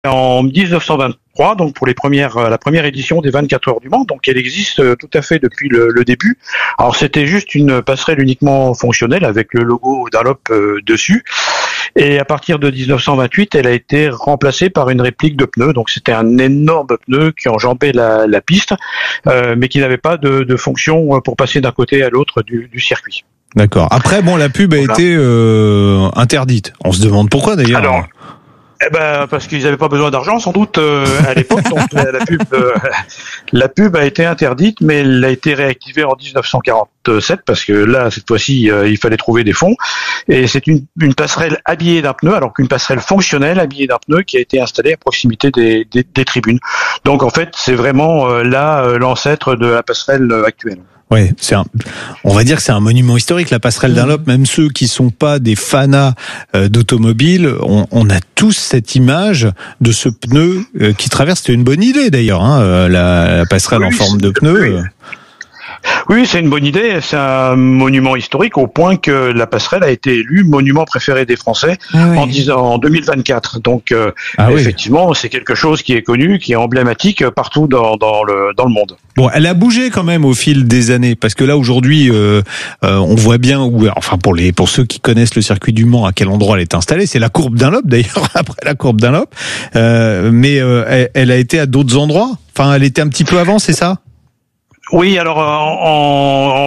en 1923, donc pour la première édition des 24 heures du Mans. Donc elle existe tout à fait depuis le début. Alors c'était juste une passerelle uniquement fonctionnelle avec le logo Dunlop dessus. Et à partir de 1928, elle a été remplacée par une réplique de pneu. Donc c'était un énorme pneu qui enjambait la piste, mais qui n'avait pas de fonction pour passer d'un côté à l'autre du circuit. D'accord. Après, bon, la pub a été interdite. On se demande pourquoi d'ailleurs. Alors, parce qu'ils n'avaient pas besoin d'argent sans doute à l'époque. Donc la pub a été interdite, mais elle a été réactivée en 1947 parce que là, cette fois-ci, il fallait trouver des fonds. Et c'est une passerelle habillée d'un pneu, alors qu'une passerelle fonctionnelle habillée d'un pneu qui a été installée à proximité des tribunes. Donc en fait, c'est vraiment l'ancêtre de la passerelle actuelle. Ouais, on va dire que c'est un monument historique, la passerelle Dunlop. Même ceux qui sont pas des fanas d'automobile, on a tous cette image de ce pneu qui traverse. C'était une bonne idée d'ailleurs, hein, la passerelle en forme de pneu. Oui, c'est une bonne idée. C'est un monument historique au point que la passerelle a été élue monument préféré des Français en 2024. Donc, effectivement, c'est quelque chose qui est connu, qui est emblématique partout dans le monde. Bon, elle a bougé quand même au fil des années, parce que là aujourd'hui, on voit bien pour ceux qui connaissent le circuit du Mans, à quel endroit elle est installée. C'est la courbe Dunlop d'ailleurs, après la courbe Dunlop, mais elle a été à d'autres endroits. Enfin, elle était un petit peu avant, c'est ça? Oui, alors en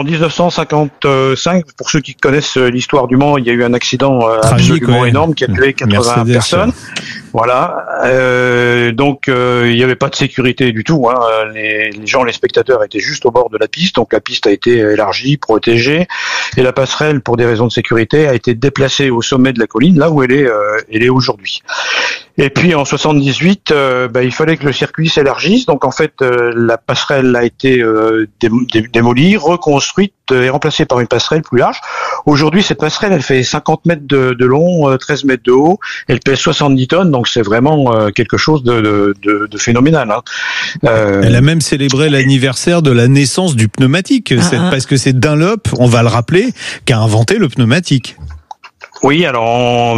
1955, pour ceux qui connaissent l'histoire du Mans, il y a eu un accident absolument énorme qui a tué 80 personnes. Voilà. Donc il n'y avait pas de sécurité du tout. Hein. Les spectateurs étaient juste au bord de la piste. Donc la piste a été élargie, protégée, et la passerelle, pour des raisons de sécurité, a été déplacée au sommet de la colline, là où elle est aujourd'hui. Et puis en 78, il fallait que le circuit s'élargisse. Donc en fait, la passerelle a été démolie, reconstruite et remplacée par une passerelle plus large. Aujourd'hui, cette passerelle, elle fait 50 mètres de long, 13 mètres de haut. Elle pèse 70 tonnes, donc c'est vraiment quelque chose de phénoménal. Hein. Elle a même célébré l'anniversaire de la naissance du pneumatique, parce que c'est Dunlop, on va le rappeler, qui a inventé le pneumatique. Oui, alors en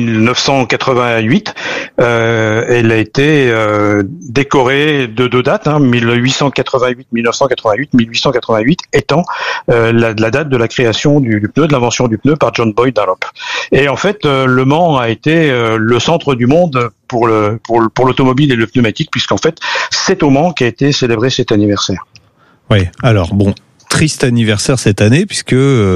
1988, elle a été décorée de deux dates, 1888, 1888 étant la date de la création du pneu, de l'invention du pneu par John Boyd Dunlop. Et en fait, Le Mans a été le centre du monde pour l'automobile et le pneumatique, puisqu'en fait, c'est au Mans qu'a été célébré cet anniversaire. Oui, alors bon, triste anniversaire cette année, puisque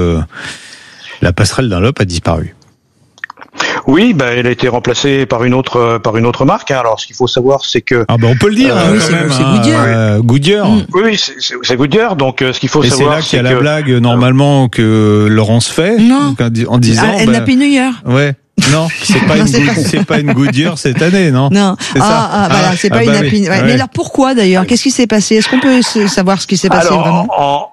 la passerelle Dunlop a disparu. Oui, elle a été remplacée par une autre marque. Alors, ce qu'il faut savoir, c'est que on peut le dire, c'est Goodyear. Goodyear. Oui, c'est Goodyear. Donc, ce qu'il faut savoir, c'est là qu'il y a la blague normalement que Laurence fait, en disant. Elle n'a pas une heure. Ouais. Non, c'est pas une Goodyear cette année, non. Non. Voilà, c'est pas une Happy. Ouais. Mais alors pourquoi d'ailleurs? Qu'est-ce qui s'est passé? Est-ce qu'on peut savoir ce qui s'est passé vraiment?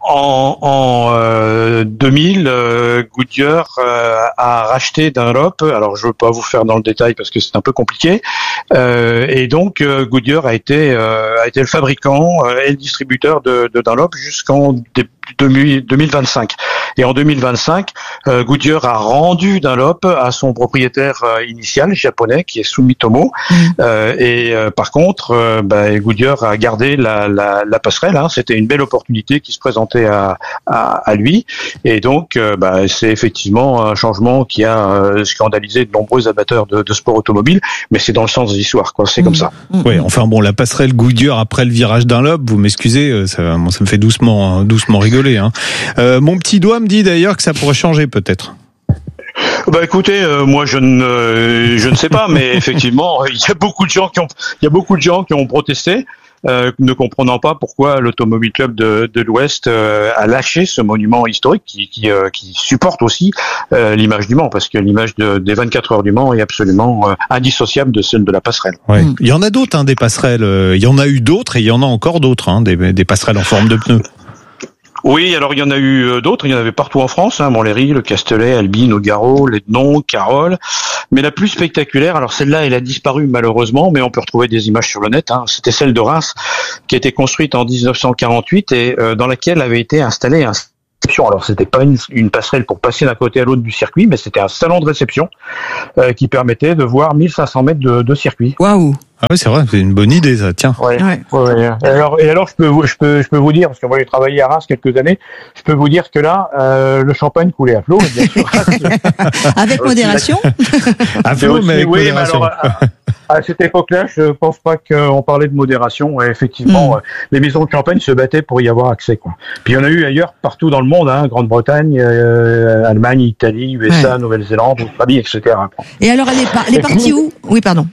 En 2000, Goodyear a racheté Dunlop. Alors je veux pas vous faire dans le détail parce que c'est un peu compliqué. Et donc Goodyear a été le fabricant et le distributeur de Dunlop jusqu'en 2025. Et en 2025, Goodyear a rendu Dunlop à son propriétaire initial japonais qui est Sumitomo. Par contre, Goodyear a gardé la passerelle. Hein. C'était une belle opportunité qui se présentait à lui. Et donc, c'est effectivement un changement qui a scandalisé de nombreux amateurs de sport automobile. Mais c'est dans le sens de l'histoire, quoi. C'est comme ça. Oui. Enfin bon, la passerelle Goodyear après le virage Dunlop, vous m'excusez, ça me fait doucement rigoler. Hein. Mon petit doigt me dit d'ailleurs que ça pourrait changer peut-être. Écoutez, moi je ne sais pas, mais effectivement, il y a beaucoup de gens qui ont protesté, ne comprenant pas pourquoi l'Automobile Club de l'Ouest a lâché ce monument historique qui supporte aussi l'image du Mans, parce que l'image des 24 heures du Mans est absolument indissociable de celle de la passerelle. Ouais. Il y en a d'autres, des passerelles. Il y en a eu d'autres et il y en a encore d'autres, des passerelles en forme de pneus. Oui, alors il y en a eu d'autres, il y en avait partout en France, Montlhéry, le Castellet, Albi, Nogaro, Lédenon, Carole. Mais la plus spectaculaire, alors celle-là, elle a disparu malheureusement, mais on peut retrouver des images sur le net, c'était celle de Reims, qui a été construite en 1948 et dans laquelle avait été installé un Alors c'était pas une passerelle pour passer d'un côté à l'autre du circuit, mais c'était un salon de réception qui permettait de voir 1500 mètres de circuit. Waouh! Ah oui, c'est vrai, c'est une bonne idée, ça. Tiens. Ouais. Et alors, je peux vous dire, parce que moi j'ai travaillé à Reims quelques années, je peux vous dire que là, le champagne coulait à flot, bien sûr. Avec modération. À flot, mais avec modération. Mais alors, à cette époque-là, je pense pas qu'on parlait de modération. Et effectivement, les maisons de champagne se battaient pour y avoir accès, quoi. Puis il y en a eu ailleurs, partout dans le monde, Grande-Bretagne, Allemagne, Italie, USA, Nouvelle-Zélande, Australie, etc. Et alors, elle est partie où? Oui, pardon.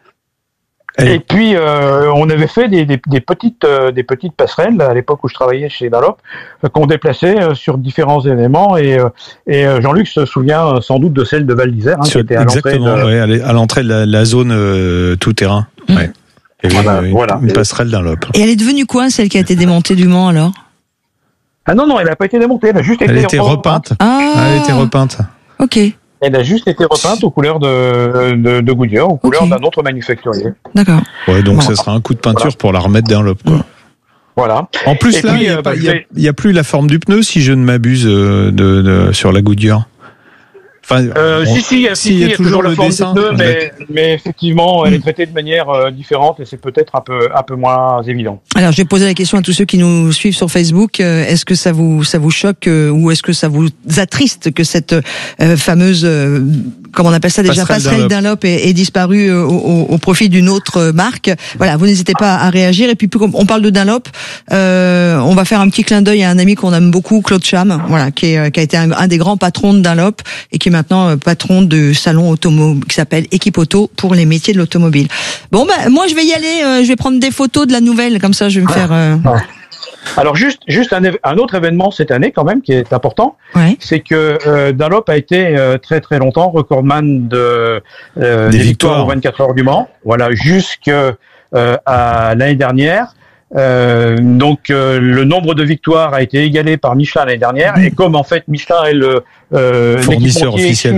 Et puis on avait fait des petites passerelles à l'époque où je travaillais chez Dunlop qu'on déplaçait sur différents événements et Jean-Luc se souvient sans doute de celle de Val d'Isère qui était à l'entrée de la zone tout terrain. Ouais. Voilà. Une passerelle Dunlop. Et elle est devenue quoi, celle qui a été démontée du Mans alors? Ah non, elle n'a pas été démontée, elle a juste été repeinte. Elle a été repeinte. Ok. Elle a juste été repeinte aux couleurs de Goodyear, aux couleurs d'un autre manufacturier. D'accord. Ouais, donc ça sera un coup de peinture pour la remettre Dunlop, quoi. Voilà. En plus, là, il n'y a plus la forme du pneu, si je ne m'abuse, sur la Goodyear. Enfin, il y a toujours le dessin, mais effectivement, elle est traitée de manière différente et c'est peut-être un peu moins évident. Alors, je vais poser la question à tous ceux qui nous suivent sur Facebook. Est-ce que ça vous choque ou est-ce que ça vous attriste que cette fameuse comment on appelle ça déjà, passerelle Dunlop est disparue au profit d'une autre marque? Voilà, vous n'hésitez pas à réagir. Et puis, on parle de Dunlop, on va faire un petit clin d'œil à un ami qu'on aime beaucoup, Claude Cham, voilà, qui a été un des grands patrons de Dunlop et qui est maintenant patron de salon automobile qui s'appelle Équipe Auto pour les métiers de l'automobile. Bon, moi je vais y aller, je vais prendre des photos de la nouvelle, comme ça je vais me faire... Alors juste un autre événement cette année quand même qui est important, c'est que Dunlop a été très très longtemps recordman des victoires aux 24 heures du Mans, voilà, jusqu'à l'année dernière. Donc le nombre de victoires a été égalé par Michelin l'année dernière et comme en fait Michelin est le fournisseur officiel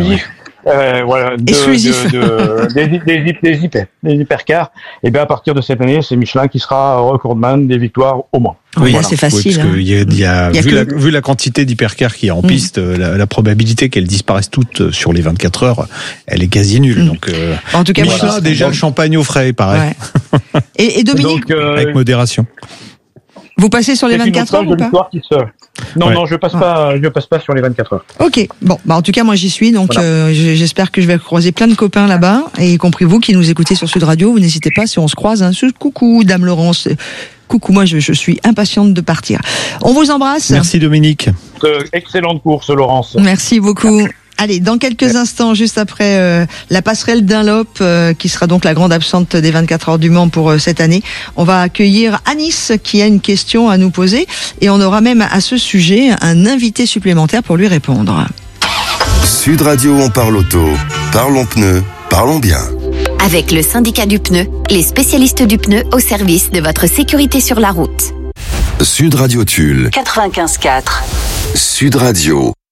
des hypercars, et bien à partir de cette année c'est Michelin qui sera recordman des victoires au Mans. Oui, voilà. C'est facile. Oui, parce que vu la quantité d'hypercars qu'il y a en piste, la probabilité qu'elles disparaissent toutes sur les 24 heures, elle est quasi nulle. Donc, en tout cas, Michelin, déjà le champagne au frais, pareil. Ouais. Et Dominique, avec modération. Vous passez sur les 24 heures ou pas? Non, je passe pas sur les 24 heures. Ok. Bon, en tout cas, moi j'y suis, donc j'espère que je vais croiser plein de copains là-bas, et y compris vous qui nous écoutez sur Sud Radio. Vous n'hésitez pas, si on se croise, coucou, Dame Laurence. Coucou, moi je suis impatiente de partir. On vous embrasse. Merci Dominique. Excellente course, Laurence. Merci beaucoup. Allez, dans quelques instants, juste après la passerelle Dunlop, qui sera donc la grande absente des 24 heures du Mans pour cette année, on va accueillir Anis qui a une question à nous poser et on aura même à ce sujet un invité supplémentaire pour lui répondre. Sud Radio, on parle auto, parlons pneus, parlons bien. Avec le syndicat du pneu, les spécialistes du pneu au service de votre sécurité sur la route. Sud Radio Tulle. 95.4. Sud Radio.